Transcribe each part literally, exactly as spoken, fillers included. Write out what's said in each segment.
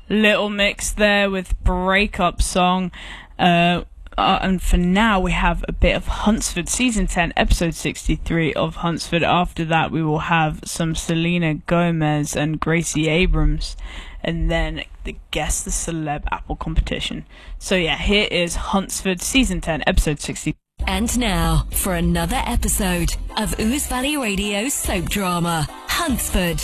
Little Mix there with Breakup Song. Uh, uh, and for now, we have a bit of Huntsford, Season ten, Episode sixty-three of Huntsford. After that, we will have some Selena Gomez and Gracie Abrams. And then the Guess the Celeb Apple competition. So yeah, here is Huntsford, Season ten, Episode sixty-three. And now, for another episode of Ouse Valley Radio's soap drama, Huntsford.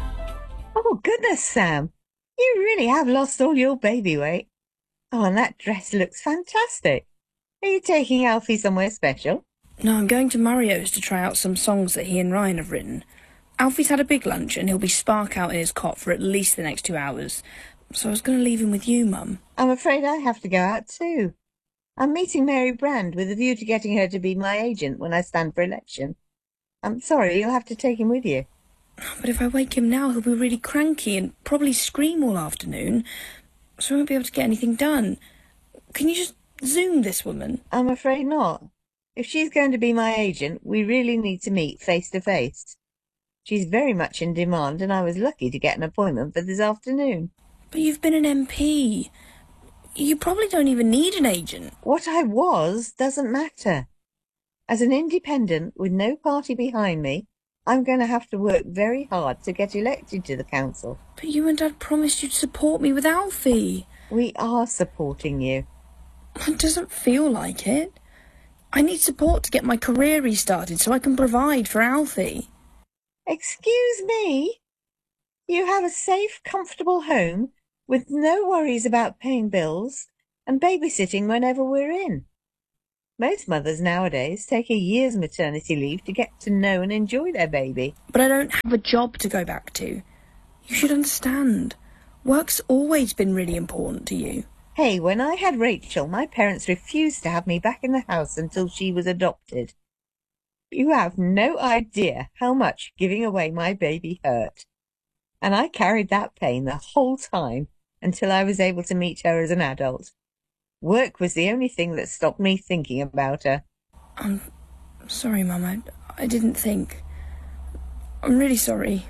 Oh, goodness, Sam. You really have lost all your baby weight. Oh, and that dress looks fantastic. Are you taking Alfie somewhere special? No, I'm going to Mario's to try out some songs that he and Ryan have written. Alfie's had a big lunch and he'll be spark out in his cot for at least the next two hours. So I was going to leave him with you, Mum. I'm afraid I have to go out too. I'm meeting Mary Brand with a view to getting her to be my agent when I stand for election. I'm sorry, you'll have to take him with you. But if I wake him now, he'll be really cranky and probably scream all afternoon, so I won't be able to get anything done. Can you just Zoom this woman? I'm afraid not. If she's going to be my agent, we really need to meet face to face. She's very much in demand, and I was lucky to get an appointment for this afternoon. But you've been an M P. You probably don't even need an agent. What I was doesn't matter. As an independent with no party behind me, I'm going to have to work very hard to get elected to the council. But you and Dad promised you'd support me with Alfie. We are supporting you. It doesn't feel like it. I need support to get my career restarted so I can provide for Alfie. Excuse me? You have a safe, comfortable home with no worries about paying bills and babysitting whenever we're in. Most mothers nowadays take a year's maternity leave to get to know and enjoy their baby. But I don't have a job to go back to. You should understand. Work's always been really important to you. Hey, when I had Rachel, my parents refused to have me back in the house until she was adopted. You have no idea how much giving away my baby hurt. And I carried that pain the whole time until I was able to meet her as an adult. Work was the only thing that stopped me thinking about her. I'm sorry, Mum. I, I didn't think. I'm really sorry.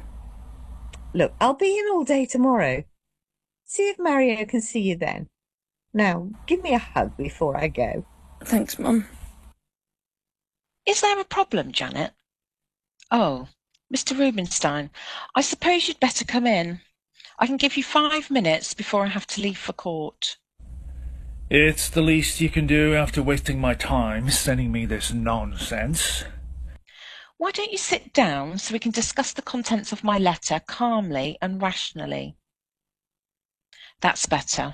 Look, I'll be in all day tomorrow. See if Mario can see you then. Now, give me a hug before I go. Thanks, Mum. Is there a problem, Janet? Oh, Mister Rubenstein, I suppose you'd better come in. I can give you five minutes before I have to leave for court. It's the least you can do after wasting my time sending me this nonsense. Why don't you sit down so we can discuss the contents of my letter calmly and rationally? That's better.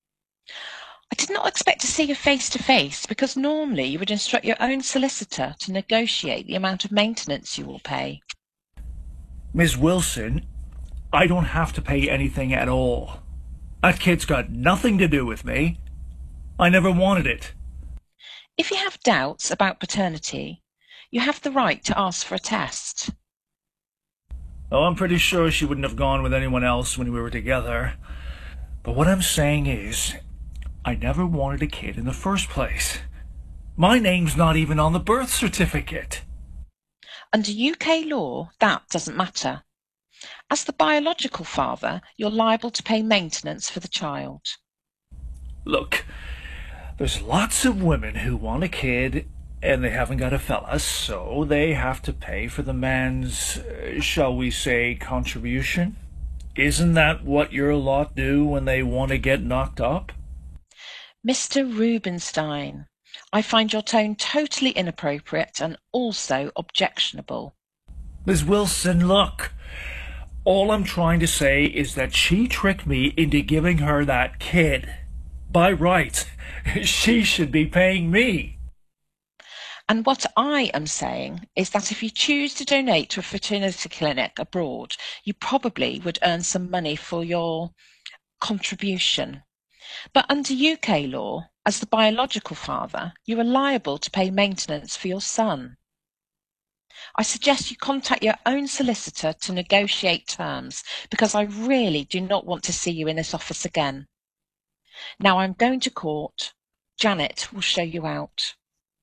I did not expect to see you face to face because normally you would instruct your own solicitor to negotiate the amount of maintenance you will pay. Miss Wilson, I don't have to pay anything at all. That kid's got nothing to do with me. I never wanted it. If you have doubts about paternity, you have the right to ask for a test. Oh, I'm pretty sure she wouldn't have gone with anyone else when we were together. But what I'm saying is, I never wanted a kid in the first place. My name's not even on the birth certificate. Under U K law, that doesn't matter. As the biological father, you're liable to pay maintenance for the child. Look, there's lots of women who want a kid and they haven't got a fella, so they have to pay for the man's, uh, shall we say, contribution. Isn't that what your lot do when they want to get knocked up? Mister Rubenstein, I find your tone totally inappropriate and also objectionable. Miss Wilson, look. All I'm trying to say is that she tricked me into giving her that kid. By rights, she should be paying me. And what I am saying is that if you choose to donate to a fertility clinic abroad, you probably would earn some money for your contribution. But under U K law, as the biological father, you are liable to pay maintenance for your son. I suggest you contact your own solicitor to negotiate terms, because I really do not want to see you in this office again. Now I'm going to court. Janet will show you out.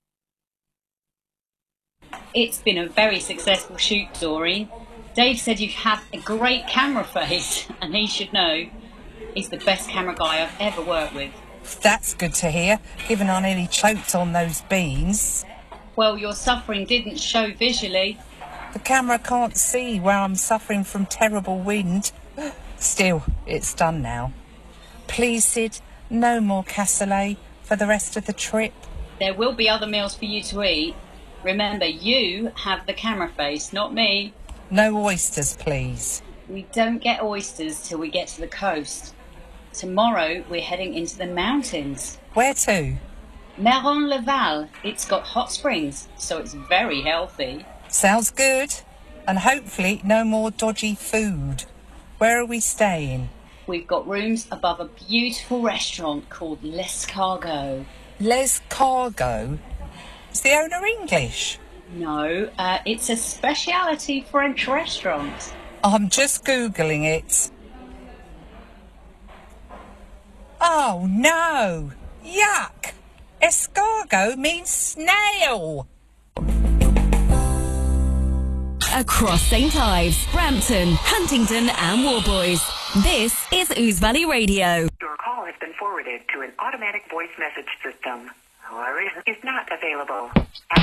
It's been a very successful shoot, Doreen. Dave said you have a great camera face, and he should know. He's the best camera guy I've ever worked with. That's good to hear, given I nearly choked on those beans. Well, your suffering didn't show visually. The camera can't see where I'm suffering from terrible wind. Still, it's done now. Please, Sid, no more cassoulet for the rest of the trip. There will be other meals for you to eat. Remember, you have the camera face, not me. No oysters, please. We don't get oysters till we get to the coast. Tomorrow, we're heading into the mountains. Where to? Meron-le-Val. It's got hot springs, so it's very healthy. Sounds good. And hopefully no more dodgy food. Where are we staying? We've got rooms above a beautiful restaurant called L'Escargot. L'Escargot? Is the owner English? No, uh, it's a speciality French restaurant. I'm just Googling it. Oh, no! Yuck! Escargot means snail! Across Saint Ives, Brampton, Huntingdon and Warboys. This is Ouse Valley Radio. Your call has been forwarded to an automatic voice message system. However, is not available.